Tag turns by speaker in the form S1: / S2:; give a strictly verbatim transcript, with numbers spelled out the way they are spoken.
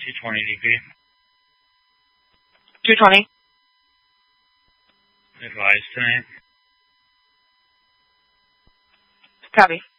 S1: two twenty D P.
S2: two twenty.
S1: Advised tonight.
S2: Copy.